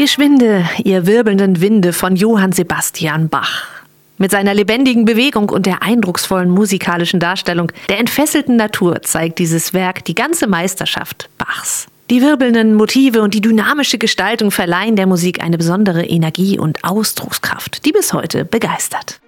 Geschwinde, ihr wirbelnden Winde von Johann Sebastian Bach. Mit seiner lebendigen Bewegung und der eindrucksvollen musikalischen Darstellung der entfesselten Natur zeigt dieses Werk die ganze Meisterschaft Bachs. Die wirbelnden Motive und die dynamische Gestaltung verleihen der Musik eine besondere Energie und Ausdruckskraft, die bis heute begeistert.